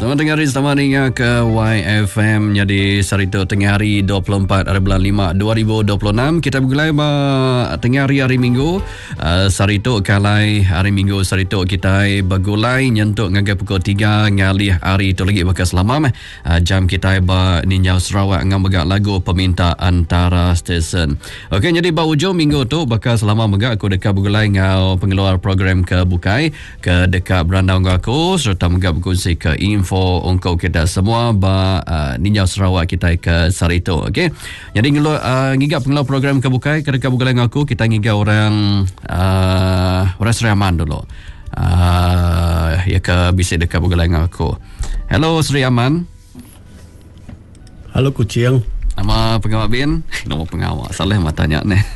Selamat tengah hari, selamat dengar ke YFM. Jadi Sarito tengah hari 24 hari bulan 5 2026. Kita bergulai tengah hari Minggu. Sarito kalai hari Minggu Sarito kita bergulai nyentuk ngagai pukul 3 ngalih hari itu lagi bakal selama jam kita Ninjau Sarawak ngam begak lagu peminta antara stesen. Okey, jadi ujung minggu tu bakal selama megak aku dekat bergulai ngau pengeluar program ke Bukai ke dekat berandang aku serta megak berkongsi ke info untuk kita semua Ninjau Sarawak kita ke Sarito. Okey. Jadi ngigap pengeluar program ke Bukai ke dekat bergulai aku kita ngigap orang Sri Aman dulu. Ya ke bisa dekat bergulai aku. Hello Sri Aman. Halo Kucing. Nama pengawal Bin? Nama pengawal. Salah matanya ni.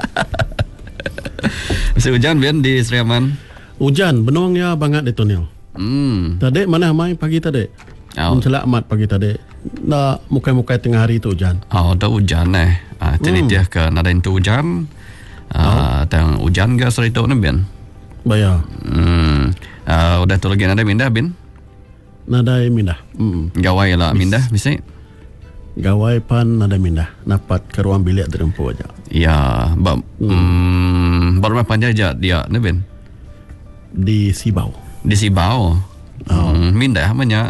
Masih hujan Bin di Sri Aman? Hujan, benongnya banget di Tonil. Tadi mana mai pagi tadi? Mencelak amat pagi tadi. Nak mukai-mukai tengah hari tu hujan. Dah hujan jadi dia ke nada itu hujan. Tang hujan ke Sarito ni Bin? Bayar. Udah tu lagi nada mindah Bin? Nada mindah. Gawai lah mindah bisa? Gawai pan nada mindah. Dapat ke ruang bilik terempu aja. Ya, baru panjang aja dia ni Bin? Di Sibau. Di Sibau. Mindah banyak.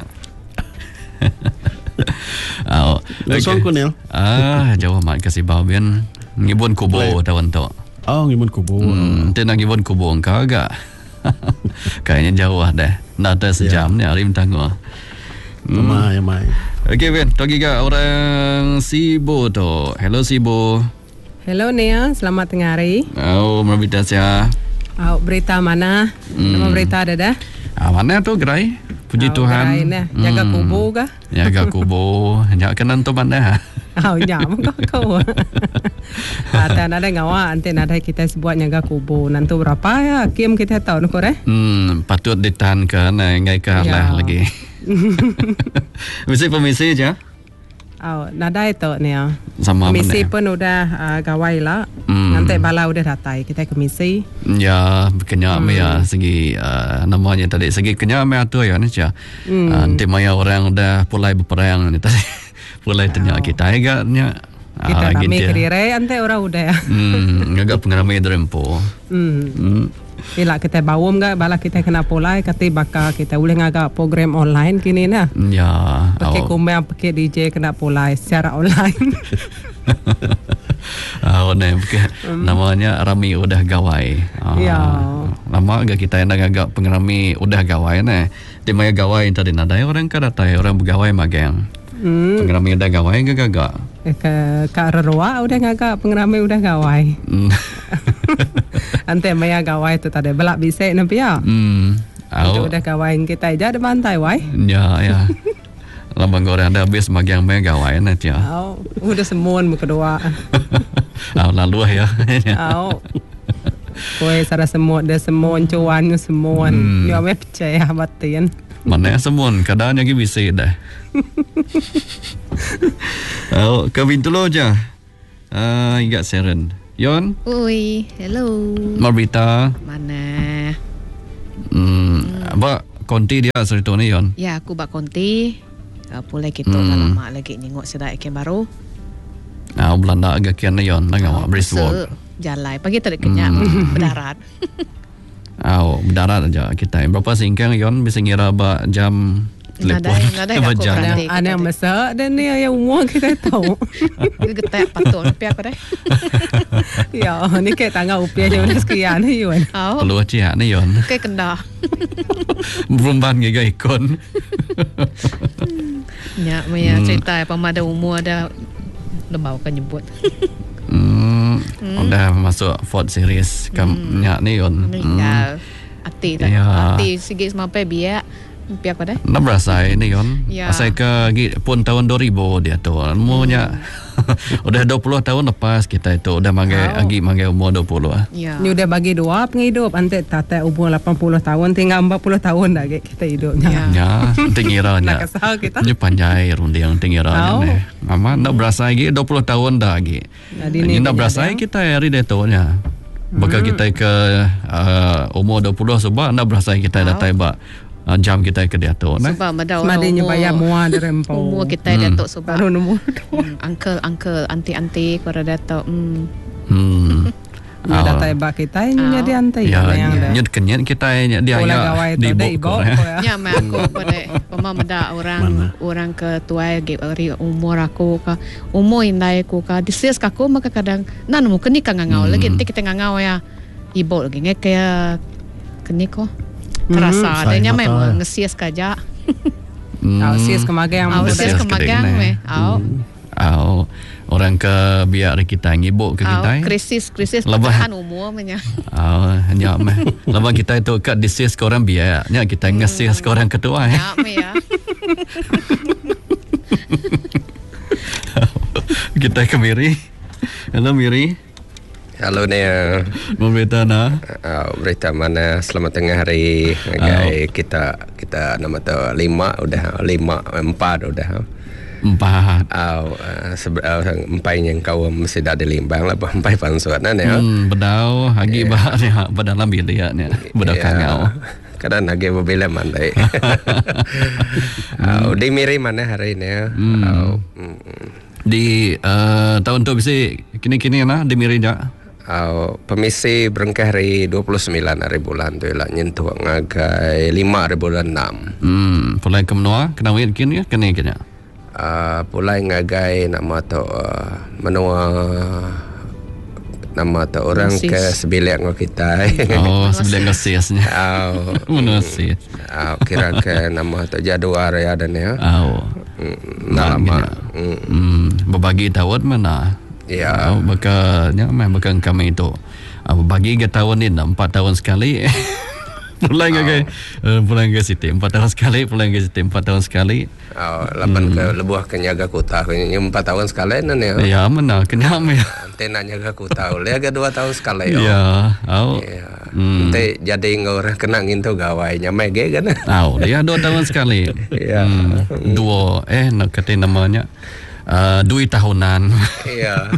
Lesong Kunil. Jauh amat ke Sibau Bin. Ngibun kubo tahun tu. Ngibun kubo. Tenang ngibun kubo engkau agak. Kayaknya jauh dah. Nak ada sejam ni hari tangguh. Mai. Okey Ben, togi ke orang Sibo tu. Hello Sibo. Hello Nia, selamat tengah hari. Merbita sia. Berita mana? Nama berita ada dah? Mana tu gerai? Puji Tuhan. Gerai ni. Jaga kubu kah? Jaga kubu. Jangan kenan tu mana? Nyam kau. Atan ada ngawa, ante ada kita sebut jaga kubu. Nanti berapa ya? Kim kita tahu nak koreh? Patut ditahan ke ngai ke lah lagi. Mesti pemisi je. Nada itu ni ya. Sama komisi pun udah gawai lah. Nanti bala udah datai kita komisi. Ya, kenya ya segi namanya tadi segi kenya tu ya ni cia. Nanti maya orang udah mulai berperang ni tadi. Mulai tanya kita agaknya. Kita kami kerire ante orang udah ya. Agak pengeramai derempo. Bila kita bawum gak, bala kita kena polai, kata bakal kita boleh ngagak program online kini na. Ya. Pakai kumel, pakai DJ kena polai secara online. Namanya Rami udah gawai. Ya. Lama agak kita yang agak pengerami udah gawai ni. Timaya gawai tadi nadai orang kadatai orang bergawai magang. Pengerami udah gawai gagak. Kak Rerua udah ngagak pengerami udah gawai. Ante maya gawai tu tadi belak bisik nampi ya. Udah gawain kita aja ada bantai wai. Ya. Lambang goreng ada habis magiang maya gawain aja. Udah semun kedua. Lalu ya. Koi sara semut dah semun cuan semun. Ya me percaya batin. Mana semun kadang lagi bisik dah. Kawin tu lo aja. Ingat Seren. Yon? Oi, hello. Marbita. Mana? Apa konti dia cerita ni Yon? Ya, aku bak konti. Pulai kita lama lagi nengok sedap ikan baru. Belanda agak kian ni Yon, nengok Brisbane. Jalan pagi tadi kenyak berdarat. Berdarat aja kita. Berapa singkang Yon bisa ngira ba jam telepon. Nada aku berhenti. Ada yang masak dan ni yang umur kita tahu. Getek patut tapi aku dah. Ya, ni kayak tangga upiah je udah sekian ni Yon. Perlu ciak ni Yon. Kayak kendah. Berumban giga ikon. Ya, Maya cerita pemada umur ada lembau kan nyebut. Udah masuk Ford Series kamnya ni Yon. Ya. Ati sikit sampai biak. Pihak pada? Nak berasa ini Yon. Ya. Asal ke pun tahun 2000 dia tu. Umurnya udah 20 tahun lepas kita itu udah manggil umur 20 Ya. Ni udah bagi dua penghidup. Ante tata umur 80 tahun tinggal 40 tahun dah kita hidupnya. Ya, tingiranya. Nak kesal kita. Ni panjai rundi yang tingiranya ni. Mama nak berasa lagi 20 tahun dah lagi. Ni nak berasa kita hari dia tu nya. Bakal kita ke umur 20 sebab nak berasa kita dah taiba jam kita ke Datuk nah. Sebab ada Semadinya bayar mua dari empau. umur kita Datuk sebab Baru nombor. uncle, auntie kepada Datuk. Nya data iba kita nya di antai Ya, yang dah. nyut kenyat kita dia Pola gawai tu dah ibu. Ya, aku pada ada orang ketua umur aku ka umur indai aku ka disis aku maka kadang nan mu keni ka ngangau lagi nanti kita ngangau ya ibu lagi kayak keni ko terasa adanya memang ngesias kaja Sis kemagang. sis kemagang we orang ke biar kita ngibuk ke kita krisis Lebah. pertahan umur punya hanya meh lepas kita itu kat disis ke orang biar nya kita ngesis ke orang ketua ya ya kita ke Miri. Hello Miri. Halo Nia. Berita na. Berita mana selamat tengah hari. Kita nama tu 5 udah 4 udah. 4 empai yang kau mesti dah dilimbang lah empai pansuat na Nia. Bedau hagi bah ni dalam bilik ni. Bedau kangau. Kadang lagi berbila mandai. Di Miri mana hari ni? Di tahun tu bisa kini nah di Miri ja. Pemisi berengkah hari 29 hari bulan tu lah nyentuh ngagai 5 hari bulan 6. Pulai ke menua kena wait kini kena kena. Pulai ngagai nama tu menua nama tu orang Ngesis. ke sebilik ngau kita. Sebelah ngesisnya. Menusis. Kira ke nama tu jaduar ya dan ya. Lama. Berbagi tahun mana? Ya. Bakanya memang kami itu. Berbagi ke tahun ni 4 tahun sekali. Pulang ke Siti 4 tahun sekali, pulang ke Siti 4 tahun sekali. Lapan ke lebuah ke nyaga kota 4 tahun sekali nan ya. Ya mana kenyam ya. Tena nyaga kota oleh ke 2 tahun sekali ya. Ya. Nanti jadi orang kena ngintu gawai nyamai ge kan. Dia 2 tahun sekali. Ya. Dua nak kata namanya. 2 tahunan. Iya.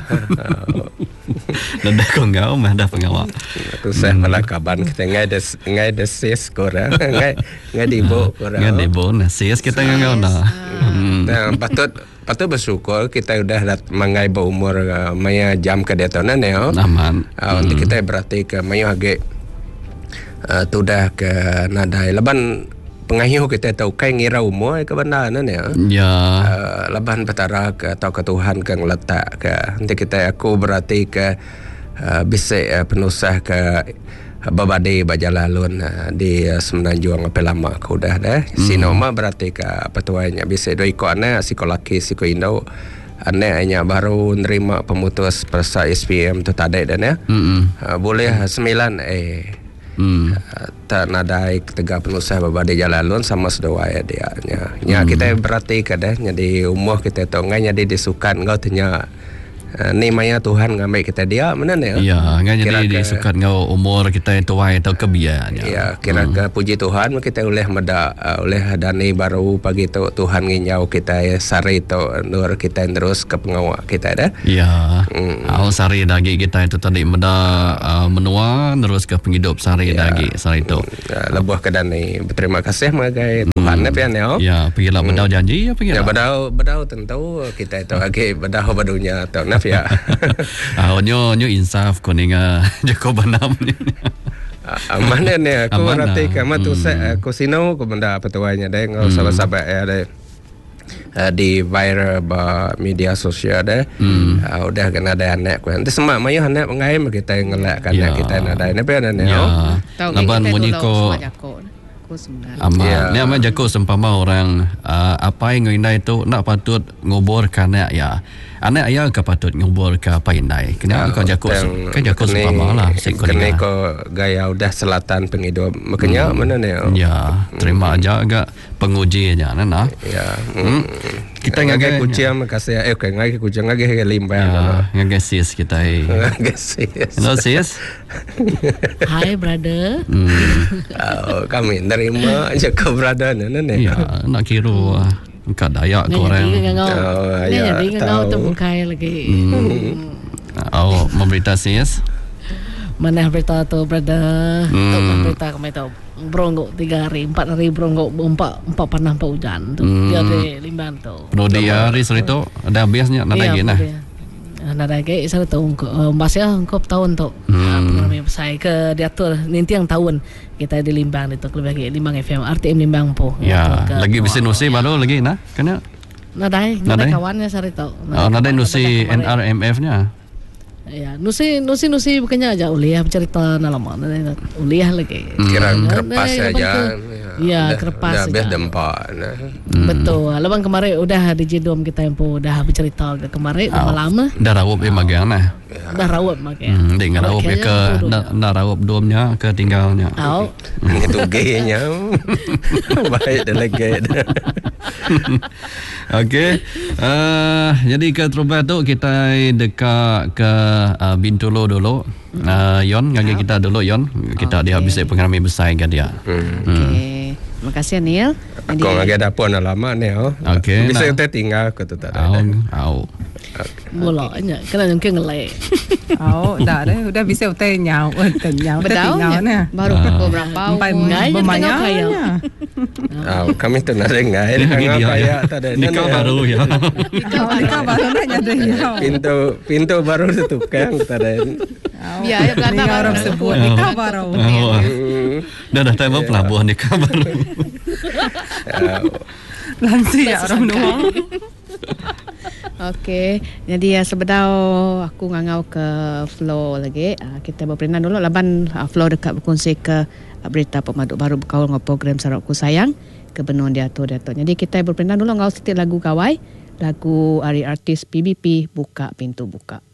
Nada ko ngau mah dah pengawak. Tu saya malah kaban kita ngai des sis korang ngai dibo korang. Ngai dibo nah sis kita ngau nah. Nah, patut bersyukur kita udah mangai berumur maya jam ke detonan ya. Aman. Untuk kita berarti ke maya agak tu dah ke nadai leban pengahiu kita tahu kai ngira umur ke benda nan ya. Ya. Laban petara ke atau ke Tuhan ke ngeletak ke nanti kita aku berarti ke bisik penusah ke babadi bajalalun di semenanjung apa lama aku dah dah. Sinoma berarti ke apa tuanya bisik doi ko ana psikolaki psiko Indo. Ane hanya baru nerima pemutus persa SPM tu tadi dan ya. Boleh 9 tak nadai tegak penusah babadi jalalun sama sedawai dia nya kita berarti kadang jadi umur kita tu ngai jadi disukan ngau tanya ni maya Tuhan ngamai kita dia mana ne ya ngai jadi disukan ngau umur kita tuai atau kebiaannya ya kira ke puji Tuhan kita oleh meda oleh dani baru pagi tu Tuhan nginyau kita sari tu nur kita terus ke pengawak kita dah ya sari dagi kita itu tadi meda menua terus ke penghidup sari dagi sari itu lebuh ke dani berterima kasih magai Tuhan pian ya pergilah bedau janji ya pergilah ya bedau tentu kita itu lagi bedau badunya tu ya. Nyo insaf kuninga Joko Banam ni. Mana ni aku berarti kamu tu aku sino aku benda petuanya deh ngau sahabat-sahabat ya deh di viral media sosial deh. Udah kena ada anak aku. Nanti semak mayu anak pengai kita ngelak kan kita ada ini apa ada ni. Laban munyi ko Amal. Ni amat Jako sempama orang apa yang ngindai tu nak patut ngubur kanak ya. Anak ayah ke patut ngubur ke apa indai. Kena kau Jako kan Jako sempama lah. Kena kau gaya udah selatan penghidup. Makanya mana ni? Ya, terima aja agak pengujinya nana. Ya. Kita ngagai kucing makasih ngagai kucing ngagai limbah. Ngagai sis kita. Ngagai sis. Hello sis. Hi brother. Kami nerima aja ke brother nana ni. Ya, nak kira kat Dayak korang. Jadi ngau tu bukai lagi. Memberita sis. Mana berita tu brother? Tu berita kami tahu. beronggok 3 hari, 4 hari beronggok, 4 panas 4 hujan tu. Dia ada limbang tu. Prodi hari serito ada biasnya nak lagi nah. Nada ke saya tahu masih engkau tahun tu. Pengalaman saya ke diatur nanti yang tahun kita di Limbang itu lebih lagi Limbang FM RTM Limbang po. Ya, lagi bisa nusi baru lagi nah. Kena nada kawannya saya tahu. Nada nusi NRMF-nya. Ya, nusi bukannya aja uliah bercerita nalaman uliah lagi. Kira kerpas saja. Ya, kerpas. Dah biasa dempak. Betul. Labang kemarin udah di Jedom kita yang udah bercerita ke kemarin lama. Dah rawup magang nah. Dah rawup magang. Dengan rawup ke dah rawup domnya ke tinggalnya. Itu gayanya. Baik delegate. Okey. Jadi ke Terubat tu kita dekat ke Bintulu dulu. Yon ngagi kita dulu Yon. Kita dihabis pengalaman besar ke dia. Okey. Terima kasih Neil. Aku ngagi dapur lama ni. Okey. Bisa kita tinggal ke tu tak ada. Bolanya kena jengke ngelai. Dah deh, udah bisa utai nyau, Bedau nih. Baru pukul berapa? Bermanya. Kami tu nak dengar. Kayak tak ada. Nikah baru ya. Nikah baru nak nyada ya. Pintu baru ditukang tak ada. Biaya belanda orang sebut nikah baru. Dah tahu pelabuhan nikah baru. Lansia orang nuang. Okey, jadi sebentar aku ngangau ke Flow lagi. Kita berperindah dulu laban Flow dekat berkongsi ke berita pemaduk baru berkaul dengan program Sarawakku Sayang ke Benua Diatur. Jadi kita berperindah dulu ngau setir lagu Kawai, lagu Ari Artis PBP Buka Pintu Buka.